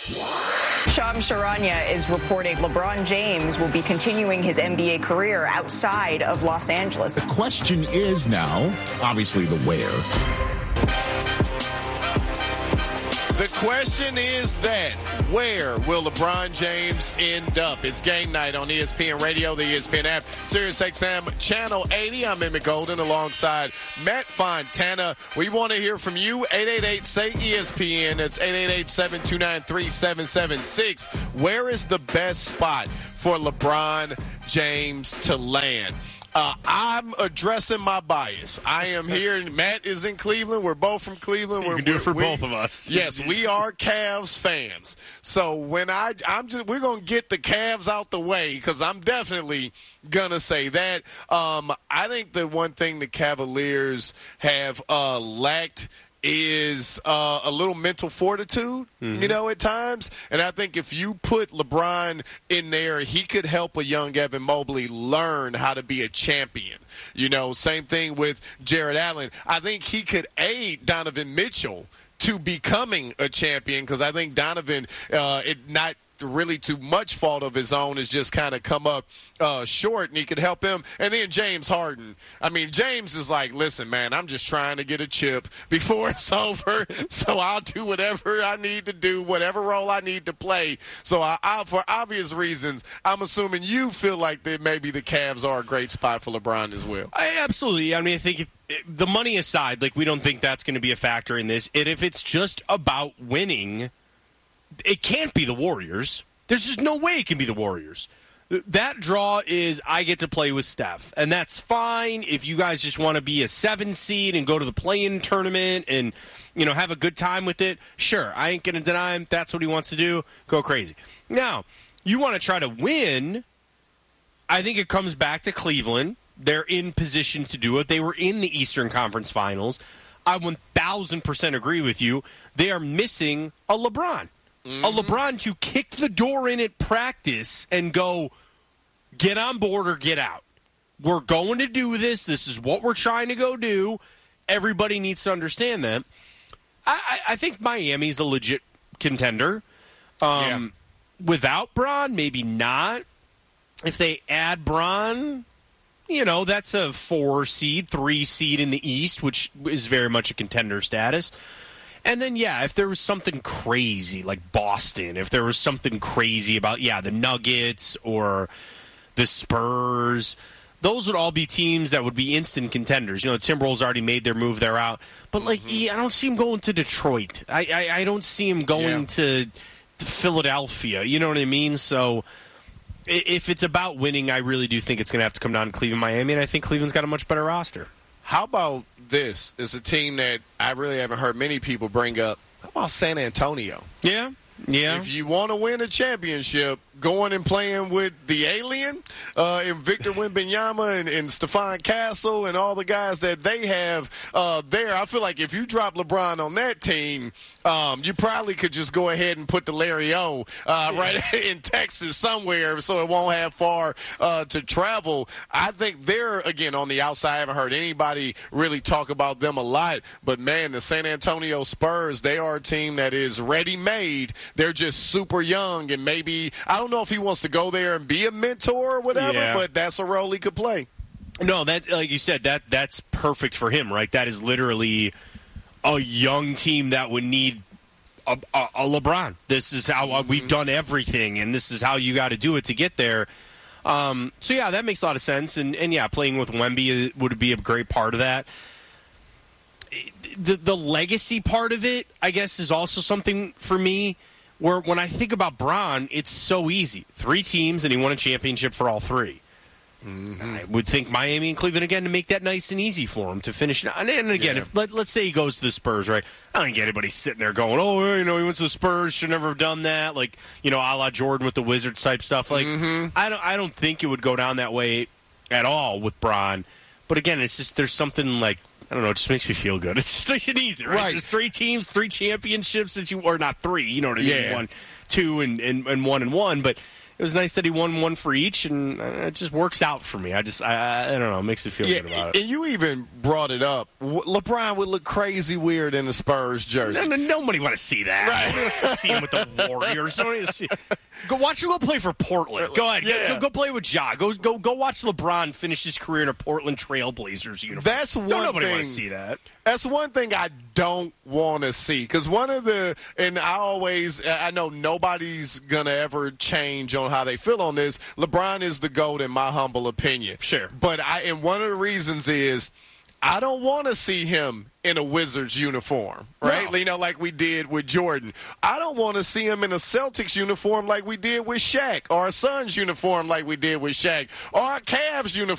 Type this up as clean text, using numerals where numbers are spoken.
Shams Charania is reporting LeBron James will be continuing his NBA career outside of Los Angeles. The question is now, obviously, the where. The question is that, where will LeBron James end up? It's game night on ESPN Radio, the ESPN app, SiriusXM Channel 80. I'm Emmett Golden alongside Matt Fontana. We want to hear from you. 888-SAY-ESPN. That's 888-729-3776. Where is the best spot for LeBron James to land? I'm addressing my bias. I am here. Matt is in Cleveland. We're both from Cleveland. You can do it for both of us. Yes, we are Cavs fans. So when we're going to get the Cavs out the way because I'm definitely going to say that. I think the one thing the Cavaliers have lacked is a little mental fortitude, at times. And I think if you put LeBron in there, he could help a young Evan Mobley learn how to be a champion. Same thing with Jared Allen. I think he could aid Donovan Mitchell to becoming a champion because I think Donovan, not really too much fault of his own, is just kind of come up short, and he could help him. And then James Harden. I mean, James is like, listen, man, I'm just trying to get a chip before it's over, so I'll do whatever I need to do, whatever role I need to play. So I for obvious reasons, I'm assuming you feel like that maybe the Cavs are a great spot for LeBron as well. Absolutely. I mean, I think the money aside, we don't think that's going to be a factor in this. And if it's just about winning, it can't be the Warriors. There's just no way it can be the Warriors. That draw is I get to play with Steph, and that's fine if you guys just want to be a 7 seed and go to the play-in tournament and have a good time with it. Sure, I ain't going to deny him. That's what he wants to do. Go crazy. Now, you want to try to win, I think it comes back to Cleveland. They're in position to do it. They were in the Eastern Conference Finals. I 1,000% agree with you. They are missing a LeBron. A LeBron to kick the door in at practice and go, get on board or get out. We're going to do this. This is what we're trying to go do. Everybody needs to understand that. I think Miami's a legit contender. Without Bron, maybe not. If they add Bron, that's a 4 seed, 3 seed in the East, which is very much a contender status. And then, if there was something crazy like Boston, if there was something crazy about, the Nuggets or the Spurs, those would all be teams that would be instant contenders. Timberwolves already made their move. They're out. But, I don't see him going to Detroit. I don't see him going to Philadelphia. You know what I mean? So if it's about winning, I really do think it's going to have to come down to Cleveland, Miami, and I think Cleveland's got a much better roster. How about this? Is a team that I really haven't heard many people bring up. How about San Antonio? Yeah. If you want to win a championship, going and playing with the alien and Victor Wembanyama and Stephon Castle and all the guys that they have there, I feel like if you drop LeBron on that team, you probably could just go ahead and put the Larry O right in Texas somewhere so it won't have far to travel. I think they're, again, on the outside. I haven't heard anybody really talk about them a lot. But, man, the San Antonio Spurs, they are a team that is ready-made. They're just super young, and maybe – I don't know if he wants to go there and be a mentor or whatever, but that's a role he could play. No, that, like you said, that's perfect for him, right? That is literally a young team that would need a LeBron. This is how we've done everything, and this is how you got to do it to get there. That makes a lot of sense. And playing with Wemby would be a great part of that. The legacy part of it, I guess, is also something for me where when I think about Bron, it's so easy. 3 teams, and he won a championship for all 3. I would think Miami and Cleveland again to make that nice and easy for him to finish. And again, if let's say he goes to the Spurs, right? I don't think anybody's sitting there going, he went to the Spurs, should never have done that, a la Jordan with the Wizards type stuff. I don't think it would go down that way at all with Bron. But again, it's just there's something I don't know, it just makes me feel good. It's just nice and easy, right? There's 3 teams, 3 championships or not 3, you know what I mean? 1, 2, and 1 and 1, but it was nice that he won one for each, and it just works out for me. I don't know. It makes me feel good about it. And you even brought it up. LeBron would look crazy weird in the Spurs jersey. Nobody want to see that. Right. Nobody wants to see him with the Warriors. Nobody want to see. Go play for Portland. Go ahead. Yeah. Go play with Ja. Go watch LeBron finish his career in a Portland Trailblazers uniform. That's one thing. Nobody want to see that. That's one thing I don't want to see. Because I know nobody's going to ever change on how they feel on this. LeBron is the GOAT in my humble opinion. Sure. But and one of the reasons is I don't want to see him in a Wizards uniform, right? No. You know, like we did with Jordan. I don't want to see him in a Celtics uniform like we did with Shaq, or a Suns uniform like we did with Shaq, or a Cavs uniform